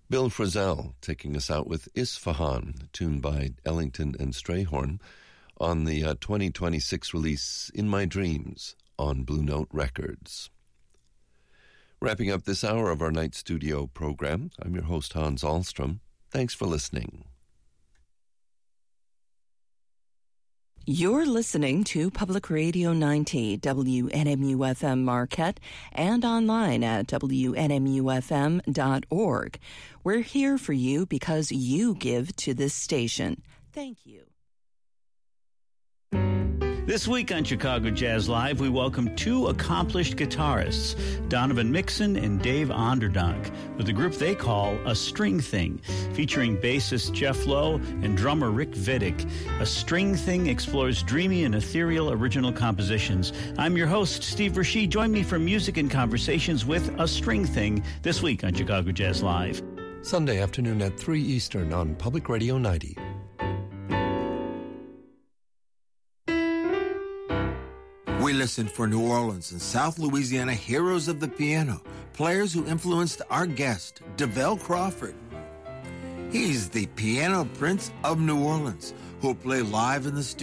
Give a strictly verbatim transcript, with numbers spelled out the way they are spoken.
Bill Frisell taking us out with Isfahan, tuned by Ellington and Strayhorn, on the uh, twenty twenty-six release In My Dreams on Blue Note Records. Wrapping up this hour of our night studio program, I'm your host Hans Ahlstrom. Thanks for listening. You're listening to Public Radio ninety, W N M U F M Marquette, and online at W N M U F M dot org. We're here for you because you give to this station. Thank you. This week on Chicago Jazz Live, we welcome two accomplished guitarists, Donovan Mixon and Dave Onderdonk, with a group they call A String Thing, featuring bassist Jeff Lowe and drummer Rick Vidic. A String Thing explores dreamy and ethereal original compositions. I'm your host, Steve Rasheed. Join me for music and conversations with A String Thing this week on Chicago Jazz Live. Sunday afternoon at three Eastern on Public Radio ninety. We listen for New Orleans and South Louisiana heroes of the piano, players who influenced our guest, DeVell Crawford. He's the piano prince of New Orleans, who'll play live in the studio